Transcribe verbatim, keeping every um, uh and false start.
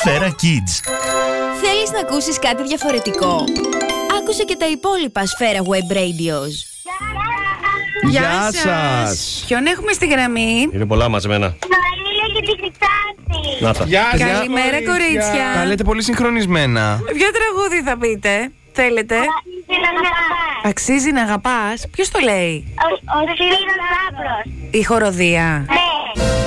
Σφαίρα Kids. Θέλεις να ακούσεις κάτι διαφορετικό? Άκουσε και τα υπόλοιπα Σφαίρα Web Radios. Γεια σας. Ποιον έχουμε στη γραμμή? Είναι πολλά μαζεμένα. Νοήλια και τη Χρυσάτη. Να τα. Γεια σας, Καλημέρα, κορίτσια. Τα λέτε πολύ συγχρονισμένα. Ποιο τραγούδι θα πείτε? Θέλετε? Αξίζει να αγαπάς. Ποιος το λέει? Ο Σιρήνος Άπρος. Η χοροδία. Ναι.